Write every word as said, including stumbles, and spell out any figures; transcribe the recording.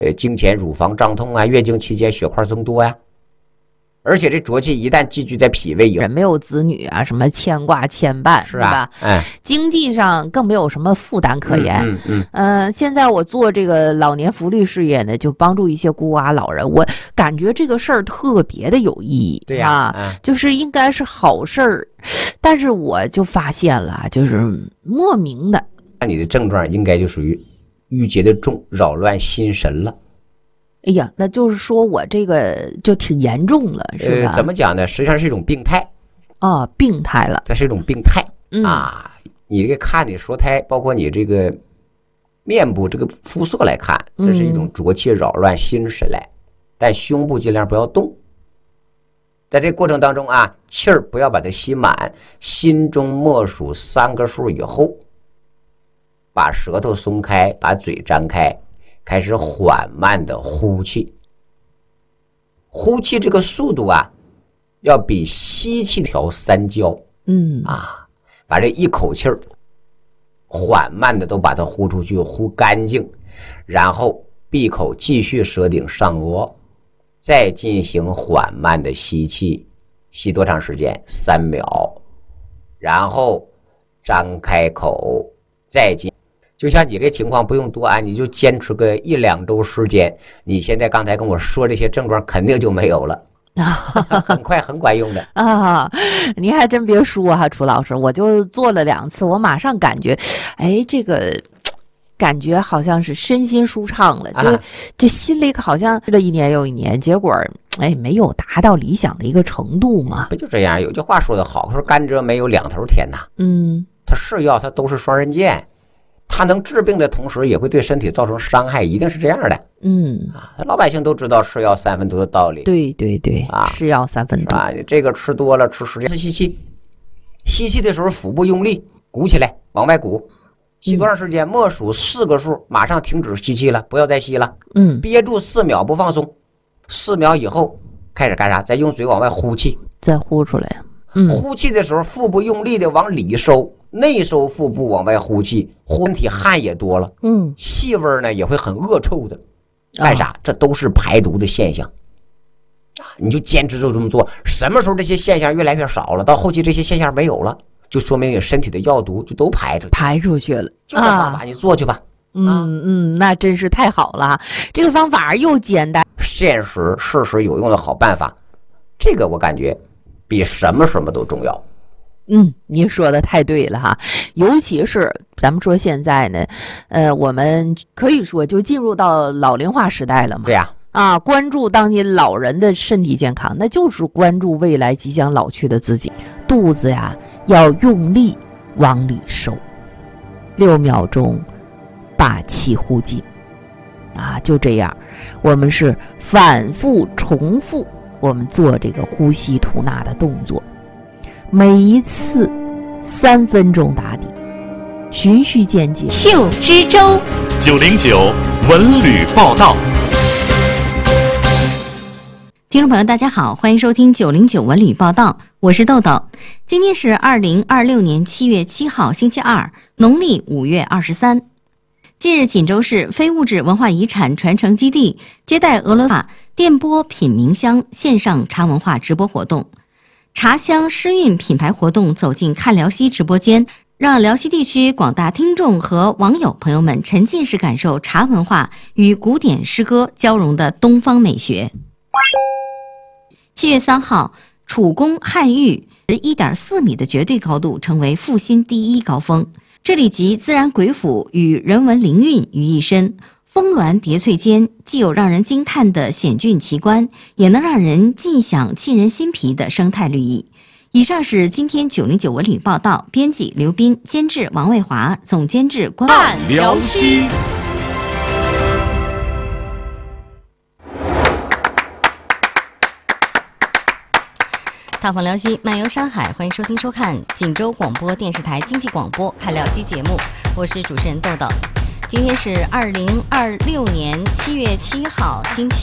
呃经前乳房胀痛啊，月经期间血块增多呀、啊。而且这浊气一旦积聚在脾胃以后， 人没有子女啊，什么牵挂牵绊， 是啊， 吧？ 哎， 经济上更没有什么负担可言。 嗯嗯， 呃，现在我做这个老年福利事业呢，就帮助一些孤寡老人，我感觉这个事儿特别的有意义， 对呀、 啊嗯， 就是应该是好事儿。但是我就发现了，就是莫名的， 那你的症状应该就属于郁结的重，扰乱心神了。 哎呀，那就是说我这个就挺严重了，是吧？ 呃，怎么讲呢？实际上是一种病态。 啊、哦，病态了。 这是一种病态、 嗯、 啊！你这个看你说胎，包括你这个面部这个肤色来看，这是一种浊气扰乱心神来。嗯、但胸部尽量不要动，在这过程当中啊，气儿不要把它吸满，心中默数三个数以后，把舌头松开，把嘴张开。开始缓慢的呼气，呼气这个速度啊，要比吸气调三焦。 嗯啊，把这一口气儿缓慢的都把它呼出去，呼干净，然后闭口继续舌顶上颚，再进行缓慢的吸气，吸多长时间？三秒，然后张开口，再进。就像你这情况不用多啊，你就坚持个一两周时间，你现在刚才跟我说这些症状肯定就没有了，很快很管用的啊！您还真别说哈、啊，楚老师，我就做了两次，我马上感觉，哎，这个感觉好像是身心舒畅了，就、啊、就心里好像这一年又一年，结果哎没有达到理想的一个程度嘛。 不就这样？有句话说得好，说甘蔗没有两头甜呐。 嗯， 它是药，它都是双刃剑。它能治病的同时也会对身体造成伤害，一定是这样的。 嗯啊，老百姓都知道是药三分毒的道理。 对对对啊，是药三分毒啊，你这个吃多了，吃十次吸气，吸气的时候腹部用力鼓起来，往外鼓，吸多长时间？默数四个数，马上停止吸气了，不要再吸了。 嗯， 憋住四秒不放松，四秒以后开始干啥？再用嘴往外呼气， 再呼出来。 嗯，呼气的时候腹部用力的往里收。内收腹部往外呼气，身体汗也多了， 嗯， 气味呢也会很恶臭的，干啥？这都是排毒的现象啊！你就坚持就这么做，什么时候这些现象越来越少了，到后期这些现象没有了，就说明你身体的药毒就都排出去， 排出去了。 就这方法你做去吧。 嗯、啊、嗯，那真是太好了，这个方法又简单、 现实、事实有用的好办法，这个我感觉比什么什么都重要。 嗯，您说的太对了哈，尤其是咱们说现在呢，呃，我们可以说就进入到老龄化时代了嘛。 对呀、 啊，啊，关注当今老人的身体健康，那就是关注未来即将老去的自己。肚子呀，要用力往里收，六秒钟把气呼尽。啊，就这样，我们是反复重复我们做这个呼吸吐纳的动作。每一次三分钟打底，循序渐进。 秀之舟九零九文旅报道， 听众朋友，大家好，欢迎收听九零九文旅报道，我是豆豆。今天是二零二六年七月七号，星期二，农历五月二十三。近日，锦州市非物质文化遗产传承基地接待俄罗斯电波品茗香线上茶文化直播活动。茶香诗韵品牌活动走进看辽西直播间，让辽西地区广大听众和网友朋友们沉浸式感受茶文化与古典诗歌交融的东方美学。七月三号，楚宫汉峪一点四米的绝对高度成为阜新第一高峰，这里集自然鬼斧与人文灵韵于一身。峰峦叠翠间，既有让人惊叹的险峻奇观，也能让人尽享沁人心脾的生态绿意。以上是今天九零九文旅报道，编辑刘斌，监制王卫华，总监制关看辽西。 踏访辽西，漫游山海，欢迎收听收看锦州广播电视台经济广播看辽西节目，我是主持人豆豆。今天是二零二六年七月七号，星期